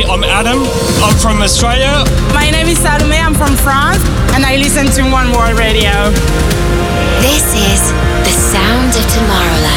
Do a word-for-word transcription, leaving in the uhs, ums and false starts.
I'm Adam. I'm from Australia. My name is Salome. I'm from France, and I listen to One World Radio. This is the sound of Tomorrowland.